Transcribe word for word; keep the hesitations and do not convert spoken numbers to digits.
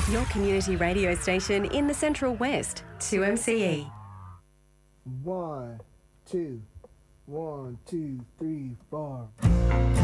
Your community radio station in the Central West, two M C E. One, two, one, two, three, four.